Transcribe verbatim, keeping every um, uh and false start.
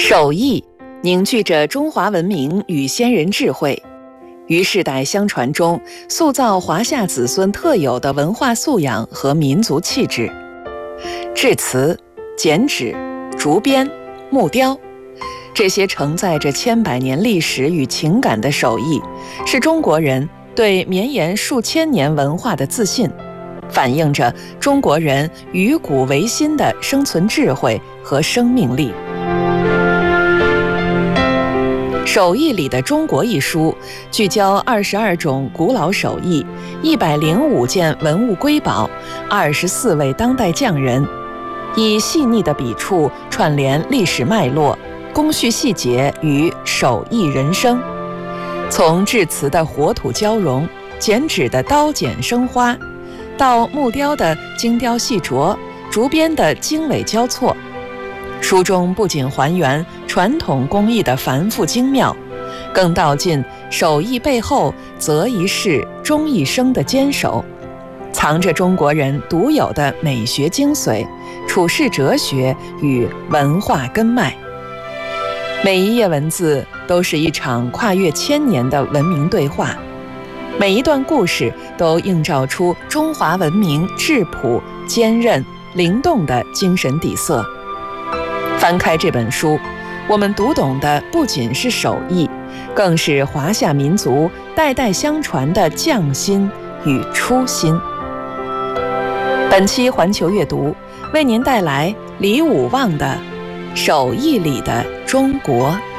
手艺凝聚着中华文明与先人智慧，于世代相传中塑造华夏子孙特有的文化素养和民族气质。制瓷、剪纸、竹编、木雕，这些承载着千百年历史与情感的手艺，是中国人对绵延数千年文化的自信，反映着中国人与古维新的生存智慧和生命力。手艺里的中国一书聚焦二十二种古老手艺、一百零五件文物瑰宝、二十四位当代匠人，以细腻的笔触串联历史脉络、工序细节与手艺人生。从制瓷的火土交融、剪纸的刀剪生花，到木雕的精雕细琢、竹编的经纬交错，书中不仅还原传统工艺的繁复精妙，更道尽手艺背后择一事终一生的坚守，藏着中国人独有的美学精髓、处世哲学与文化根脉。每一页文字都是一场跨越千年的文明对话，每一段故事都映照出中华文明质朴、坚韧、灵动的精神底色。翻开这本书，我们读懂的不仅是手艺，更是华夏民族代代相传的匠心与初心。本期环球阅读为您带来李武旺的《手艺里的中国》。